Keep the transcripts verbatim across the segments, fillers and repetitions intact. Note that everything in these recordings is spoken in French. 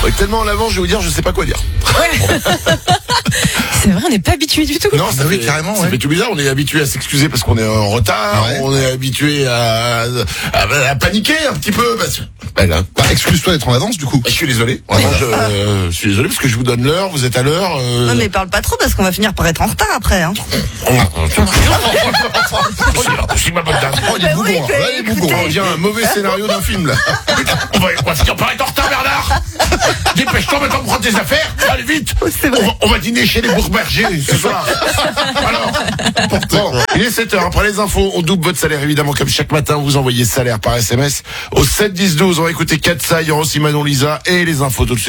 Ouais, tellement en avant, je vais vous dire, je sais pas quoi dire. Ouais. C'est vrai, on n'est pas habitué du tout. Non, ça oui, fait, carrément, ça ouais. fait tout bizarre. On est habitué à s'excuser parce qu'on est en retard. Ouais. On est habitué à, à, à paniquer un petit peu. Parce que, ben là, Bah, excuse-toi d'être en avance, du coup. je suis désolé. Vraiment, je, euh, je suis désolé parce que je vous donne l'heure. Vous êtes à l'heure. Euh... Non mais parle pas trop parce qu'on va finir par être en retard après. Hein. C'est ma bonne dame. Oh, il est Bah bougon, oui, hein. mais Ouais, il est bougon. On dirait un mauvais scénario d'un film là. On va, on va finir par être en retard, Bernard. Dépêche-toi maintenant pour prendre tes affaires. Allez vite. C'est vrai. On va, on va dîner chez les Bourbergers ce soir. Alors, bon, il est sept heures. Après les infos, on double votre salaire évidemment comme chaque matin. Vous envoyez salaire par S M S au sept dix douze. On va écouter Katsa, il y aura aussi Manon Lisa et les infos tout de suite.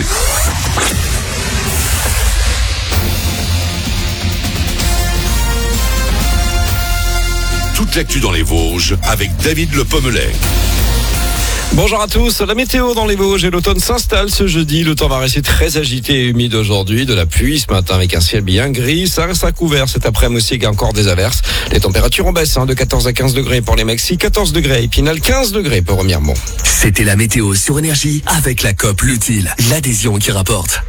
Toute l'actu dans les Vosges avec David Le Pommelet. Bonjour à tous, la météo dans les Vosges et l'automne s'installe ce jeudi. Le temps va rester très agité et humide aujourd'hui. De la pluie ce matin avec un ciel bien gris. Ça reste à couvert cet après-midi aussi, il y a encore des averses. Les températures en baisse hein, de quatorze à quinze degrés pour les Maxi, quatorze degrés à Épinal, quinze degrés pour Remiremont. C'était la météo sur Énergie avec la C O P L'Utile, l'adhésion qui rapporte.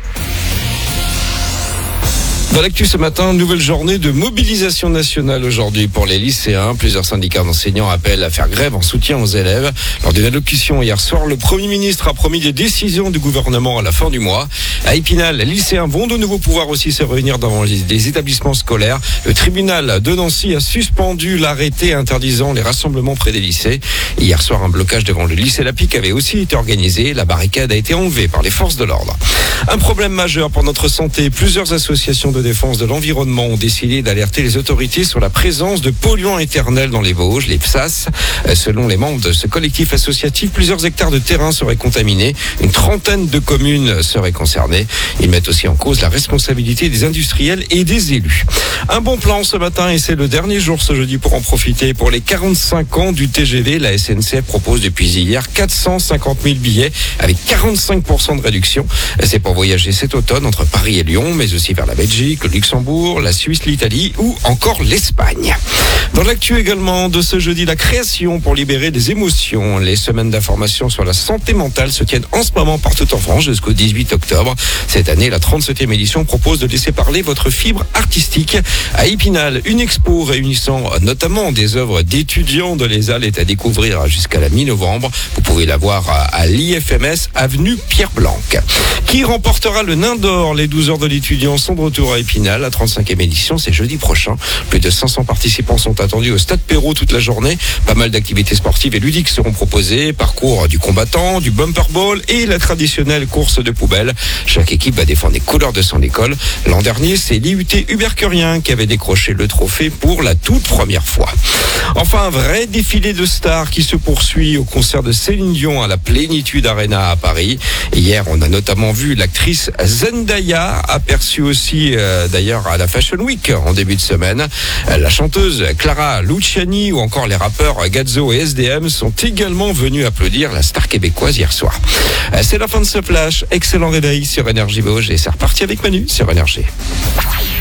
Dans l'actu ce matin, nouvelle journée de mobilisation nationale aujourd'hui pour les lycéens. Plusieurs syndicats d'enseignants appellent à faire grève en soutien aux élèves. Lors d'une allocution hier soir, le Premier ministre a promis des décisions du gouvernement à la fin du mois. À Épinal, les lycéens vont de nouveau pouvoir aussi se réunir dans les établissements scolaires. Le tribunal de Nancy a suspendu l'arrêté interdisant les rassemblements près des lycées. Hier soir, un blocage devant le lycée Lapic avait aussi été organisé. La barricade a été enlevée par les forces de l'ordre. Un problème majeur pour notre santé. Plusieurs associations de défense de l'environnement ont décidé d'alerter les autorités sur la présence de polluants éternels dans les Vosges, les P S A S. Selon les membres de ce collectif associatif, plusieurs hectares de terrain seraient contaminés. Une trentaine de communes seraient concernées. Ils mettent aussi en cause la responsabilité des industriels et des élus. Un bon plan ce matin et c'est le dernier jour ce jeudi pour en profiter. Pour les quarante-cinq ans du T G V, la S N C F propose depuis hier quatre cent cinquante mille billets avec quarante-cinq pour cent de réduction. C'est pour voyager cet automne entre Paris et Lyon, mais aussi vers la Belgique, le Luxembourg, la Suisse, l'Italie ou encore l'Espagne. Dans l'actu également de ce jeudi, la création pour libérer des émotions. Les semaines d'information sur la santé mentale se tiennent en ce moment partout en France jusqu'au dix-huit octobre. Cette année, la trente-septième édition propose de laisser parler votre fibre artistique. À Épinal, une expo réunissant notamment des œuvres d'étudiants de l'E S A L est à découvrir jusqu'à la mi-novembre. Vous pouvez la voir à l'I F M S, avenue Pierre-Blanc. Qui remportera le Nain d'Or? Les douze heures de l'étudiant sont de retour à Épinal. La trente-cinquième édition, c'est jeudi prochain. Plus de cinq cents participants sont attendus au Stade Perrault toute la journée. Pas mal d'activités sportives et ludiques seront proposées. Parcours du combattant, du bumper ball et la traditionnelle course de poubelle. Chaque équipe va défendre les couleurs de son école. L'an dernier, c'est l'I U T Hubert-Curien qui avait décroché le trophée pour la toute première fois. Enfin, un vrai défilé de stars qui se poursuit au concert de Céline Dion à la Plénitude Arena à Paris. Hier, on a notamment vu l'actrice Zendaya, aperçue aussi euh, d'ailleurs à la Fashion Week en début de semaine. La chanteuse Clara Luciani ou encore les rappeurs Gazzo et S D M sont également venus applaudir la star québécoise hier soir. C'est la fin de ce flash. Excellent réveil sur Énergie Vosges et c'est reparti avec Manu sur Énergie.